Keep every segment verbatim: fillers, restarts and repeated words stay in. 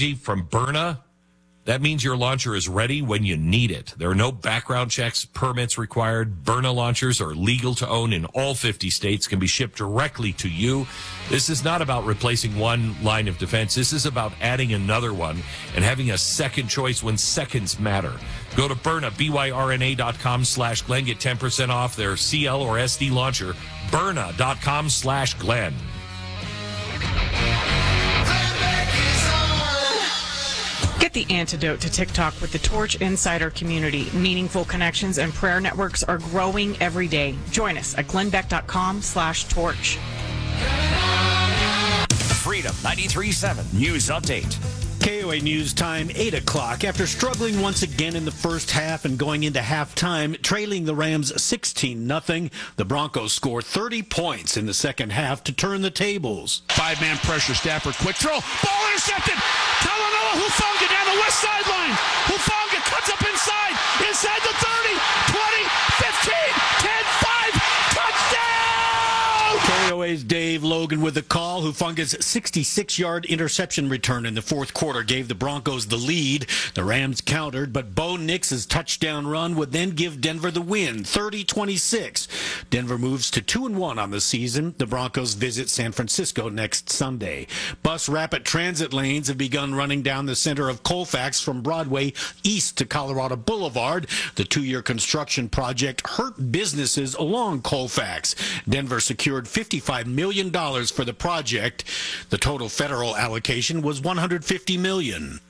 technology from Byrna, that means your launcher is ready when you need it. There are no background checks, permits required. Byrna launchers are legal to own in all fifty states, can be shipped directly to you. This is not about replacing one line of defense. This is about adding another one and having a second choice when seconds matter. Go to Byrna, B Y R N A dot com slash Glenn. Get ten percent off their C L or S D launcher. Byrna dot com slash Glenn. Get the antidote to TikTok with the Torch Insider community. Meaningful connections and prayer networks are growing every day. Join us at glenn beck dot com slash torch. Freedom ninety-three point seven News Update. K O A News Time, eight o'clock. After struggling once again in the first half and going into halftime, trailing the Rams sixteen nothing, the Broncos score thirty points in the second half to turn the tables. Five-man pressure, Stafford, quick throw, ball intercepted. Talanoa Hufanga down the west sideline. Hufanga cuts up inside, inside the thirty, twenty, fifteen, ten, five, touchdown! K O A's Dave Logan with the call. Hufanga's sixty-six-yard interception return in the fourth quarter gave the Broncos the lead. The Rams countered, but Bo Nix's touchdown run would then give Denver the win, thirty twenty-six. Denver moves to two and one on the season. The Broncos visit San Francisco next Sunday. Bus rapid transit lanes have begun running down the center of Colfax from Broadway east to Colorado Boulevard. The two-year construction project hurt businesses along Colfax. Denver secured fifty-five million dollars for the project. The total federal allocation was one hundred fifty million dollars.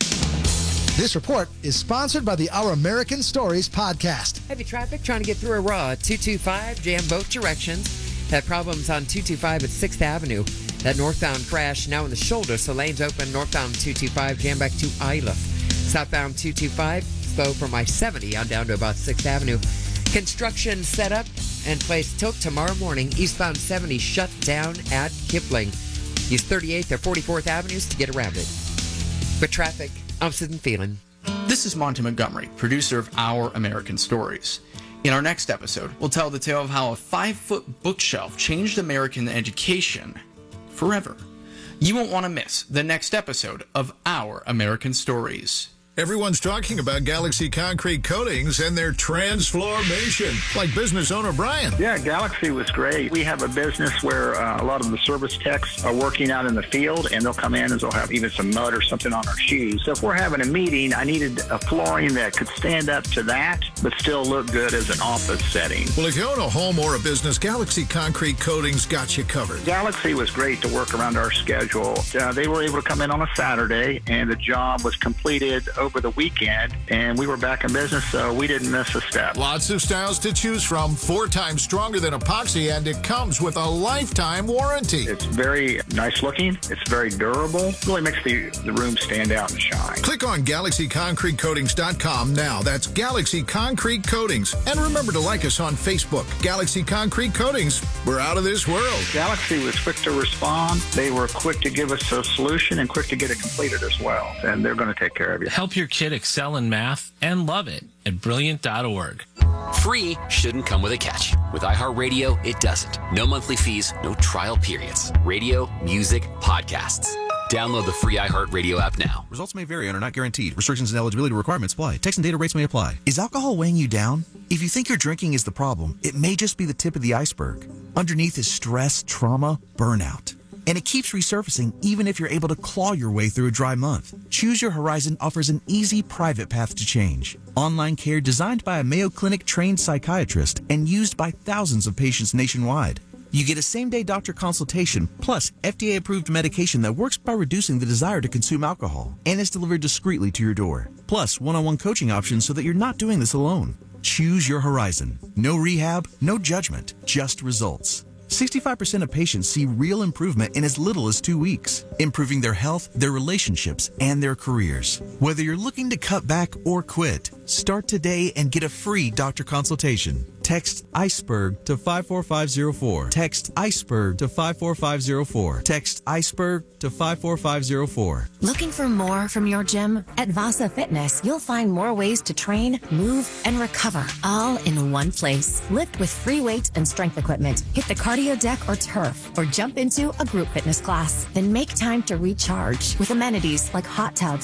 This report is sponsored by the Our American Stories podcast. Heavy traffic trying to get through a raw two two five, jam both directions. Had problems on two two five at sixth Avenue. That northbound crash now in the shoulder, so lanes open. Northbound two two five, jam back to Iliff. Southbound two two five, slow from I seventy on down to about sixth Avenue. Construction set up and placed till tomorrow morning. Eastbound seventy shut down at Kipling. Use thirty-eighth or forty-fourth Avenues to get around it. For traffic, I'm Susan Phelan. This is Monty Montgomery, producer of Our American Stories. In our next episode, we'll tell the tale of how a five-foot bookshelf changed American education forever. You won't want to miss the next episode of Our American Stories. Everyone's talking about Galaxy Concrete Coatings and their transformation, like business owner Brian. Yeah, Galaxy was great. We have a business where uh, a lot of the service techs are working out in the field, and they'll come in and they'll have even some mud or something on our shoes. So if we're having a meeting, I needed a flooring that could stand up to that, but still look good as an office setting. Well, if you own a home or a business, Galaxy Concrete Coatings got you covered. Galaxy was great to work around our schedule. Uh, they were able to come in on a Saturday, and the job was completed over the weekend, and we were back in business, so we didn't miss a step. Lots of styles to choose from, four times stronger than epoxy, and it comes with a lifetime warranty. It's very nice looking. It's very durable. Really makes the, the room stand out and shine. Click on Galaxy Concrete Coatings dot com now. That's Galaxy Concrete Coatings. And remember to like us on Facebook. Galaxy Concrete Coatings. We're out of this world. Galaxy was quick to respond. They were quick to give us a solution and quick to get it completed as well. And they're going to take care of you. Help your kid excel in math and love it at brilliant dot org. Free shouldn't come with a catch. With iHeartRadio, it doesn't. No monthly fees, no trial periods. Radio, music, podcasts. Download the free iHeartRadio app now. Results may vary and are not guaranteed. Restrictions and eligibility requirements apply. Text and data rates may apply. Is alcohol weighing you down? If you think your drinking is the problem, it may just be the tip of the iceberg. Underneath is stress, trauma, burnout. And it keeps resurfacing even if you're able to claw your way through a dry month. Choose Your Horizon offers an easy, private path to change. Online care designed by a Mayo Clinic-trained psychiatrist and used by thousands of patients nationwide. You get a same-day doctor consultation, plus F D A-approved medication that works by reducing the desire to consume alcohol, and is delivered discreetly to your door. Plus, one-on-one coaching options so that you're not doing this alone. Choose Your Horizon. No rehab, no judgment, just results. sixty-five percent of patients see real improvement in as little as two weeks, improving their health, their relationships, and their careers. Whether you're looking to cut back or quit, start today and get a free doctor consultation. Text iceberg to five four five zero four. Text iceberg to five four five zero four. Text iceberg to five four five zero four. Looking for more from your gym? At Vasa Fitness, you'll find more ways to train, move, and recover, all in one place. Lift with free weights and strength equipment. Hit the cardio deck or turf, or jump into a group fitness class. Then make time to recharge with amenities like hot tubs,